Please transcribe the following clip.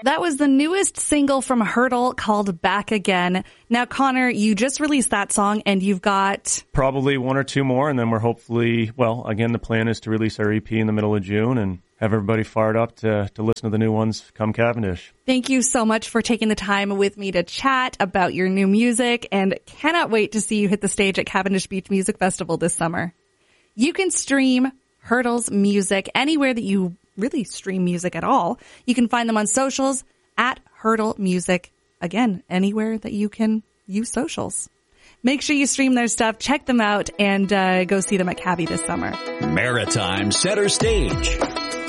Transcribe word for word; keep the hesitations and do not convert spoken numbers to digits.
That was the newest single from Hurdle called Back Again. Now, Connor, you just released that song and you've got... Probably one or two more, and then we're hopefully... Well, again, the plan is to release our E P in the middle of June and have everybody fired up to, to listen to the new ones come Cavendish. Thank you so much for taking the time with me to chat about your new music, and cannot wait to see you hit the stage at Cavendish Beach Music Festival this summer. You can stream Hurdle's music anywhere that you really stream music at all. You can find them on socials at Hurdle Music. Again, anywhere that you can use socials. Make sure you stream their stuff, check them out, and uh, go see them at Cavi this summer. Maritime Center Stage.